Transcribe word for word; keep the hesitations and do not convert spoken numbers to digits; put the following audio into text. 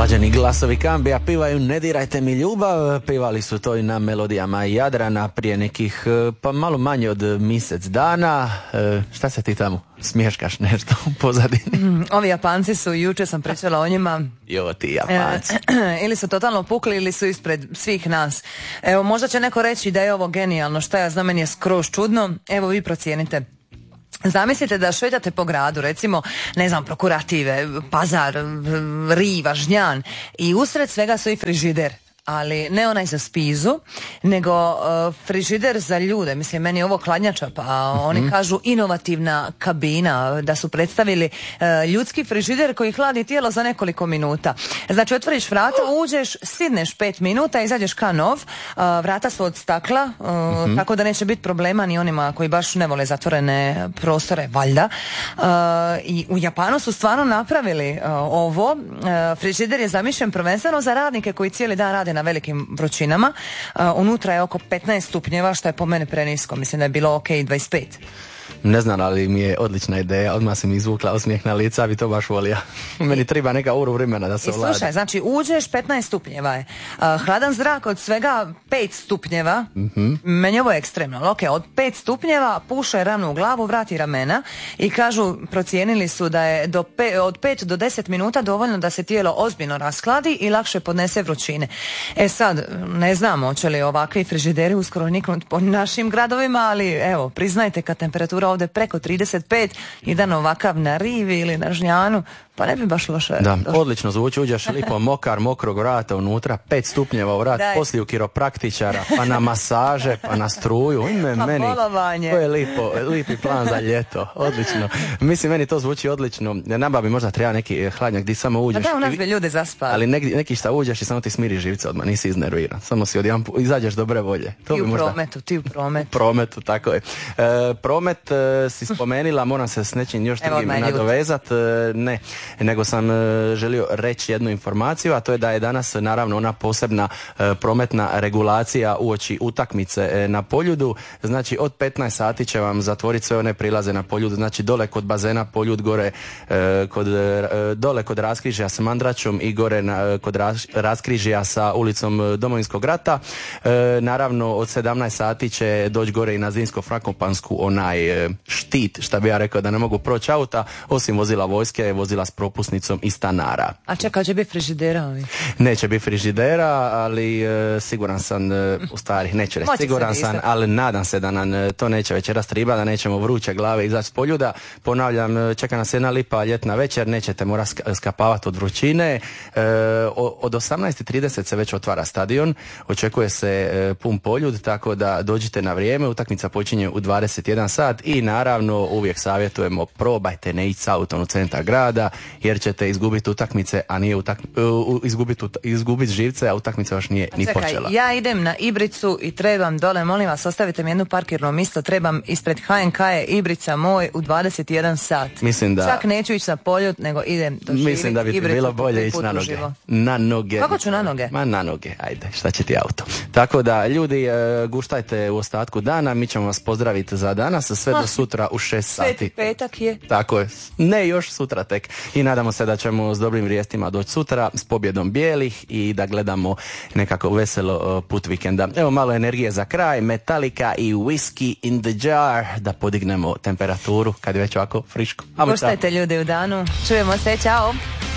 Slađeni glasovi Kambija pivaju Ne dirajte mi ljubav, pivali su to i na melodijama Jadrana prije nekih pa malo manje od mjesec dana. E, šta se ti tamo smješkaš nešto u pozadini? Mm, ovi Japanci su, jučer sam pričala o njima. Jo, ti Japanci. E, ili su totalno pukli ili su ispred svih nas. Evo, možda će neko reći da je ovo genijalno, šta ja znam, meni je skroz čudno. Evo, vi procijenite. Zamislite da šetate po gradu, recimo, ne znam, Prokurative, Pazar, Riva, Žnjan i usred svega stoji frižider. Ali ne onaj za spizu, nego uh, frižider za ljude. Mislim, meni je ovo hladnjača, pa mm-hmm. oni kažu inovativna kabina, da su predstavili uh, ljudski frižider koji hladi tijelo za nekoliko minuta. Znači, otvoriš vrata, uđeš, sidneš pet minuta, izađeš ka nov, uh, vrata su od stakla, uh, mm-hmm. tako da neće biti problema ni onima koji baš ne vole zatvorene prostore, valjda. Uh, I u Japanu su stvarno napravili uh, ovo. Uh, frižider je zamišljen prvenstveno za radnike koji cijeli dan rade na velikim vrućinama. Uh, unutra je oko petnaest stupnjeva, što je po meni prenisko. Mislim da je bilo ok dvadeset pet. Ne znam, ali mi je odlična ideja. Odmah si mi izvukla osmijeh na lica, bi to baš volio. Meni treba neka uru vremena da se I ovlada. Slušaj, znači uđeš, petnaest stupnjeva je. Uh, hladan zrak od svega pet stupnjeva. Mm-hmm. Meni je ovo ekstremno. Ok, od pet stupnjeva puše ranu u glavu, vrati ramena i kažu, procijenili su da je do pe, od pet do deset minuta dovoljno da se tijelo ozbiljno raskladi i lakše podnese vrućine. E sad, ne znamo hoće li ovakvi frižideri uskoro niknuti po našim gradovima, ali evo, priznajte kad temperatura ovdje preko trideset pet, jedan ovakav na Rivi ili na Žnjanu, pa ne bi baš loše. Da, odlično zvuči, uđeš lipo mokar, mokrog vrata unutra, pet stupnjeva u vrat, Daj. poslije u kiropraktičara, pa na masaže, pa na struju. Ime, pa meni, bolovanje. To je lipo, lipi plan za ljeto, odlično. Mislim, meni to zvuči odlično. Nama bi možda treba neki hladnjak gdje samo uđeš. Pa da, u nas bi ljude zaspali. Ali neki, neki šta uđeš i samo ti smiri živce odmah, nisi iznerviran. Samo si odjedan izađeš dobre volje. To ti bi u možda... prometu, ti u prometu. U prometu, tako je. E, promet e, si spomenila, moram se s nečim još drugim nadovezat. E, ne, nego sam e, želio reći jednu informaciju, a to je da je danas naravno ona posebna e, prometna regulacija uoči utakmice e, na Poljudu. Znači od petnaest sati će vam zatvoriti sve one prilaze na Poljud, znači dole kod bazena Poljud, gore e, kod, e, dole kod raskrižja sa Mandračom i gore na, kod ras, raskrižja sa ulicom Domovinskog rata. E, naravno od sedamnaest sati će doći gore i na Zrinsko-Frankopansku onaj e, štit, šta bi ja rekao, da ne mogu proći auta, osim vozila vojske, vozila s propusnicom i stanara. A čekaj, će biti frižidera ovi? Neće biti frižidera, ali e, siguran sam, e, u stvari, neću reći, siguran sam, ali nadam se da nam e, to neće večeras triba, da nećemo vruće glave izaći s Poljuda. Ponavljam, e, čeka nas jedna lipa ljetna večer, nećete morati skapavati od vrućine. E, od osamnaest i trideset se već otvara stadion, očekuje se e, pun Poljud, tako da dođite na vrijeme, utakmica počinje u dvadeset jedan sat i naravno uvijek savjetujemo, probajte ne ići s autom u centar grada, jer ćete izgubiti utakmice, a nije utak... uh, izgubiti izgubit živce, a utakmica još nije ni Čekaj, počela. Ja idem na Ibricu i trebam dole, molim vas, ostavite mi jedno parkirno mjesto, trebam ispred H N K je Ibrica moj u dvadeset jedan sat. Mislim da... Čak neću ići na Poljud, nego idem doživjeti Mislim da bi ti bilo bolje ići na noge. Na noge. Kako ću na noge? Ma na noge, ajde, šta će ti auto. Tako da, ljudi, uh, guštajte u ostatku dana, mi ćemo vas pozdraviti za danas, sve do sutra u šest sati. Sveti petak je. Tako je, ne još sutra tek. I nadamo se da ćemo s dobrim vijestima doći sutra, s pobjedom bijelih i da gledamo nekako veselo uh, put vikenda. Evo malo energije za kraj, Metallica i Whiskey in the Jar, da podignemo temperaturu kad je već ovako friško. Guštajte ljudi u danu, čujemo se, čao!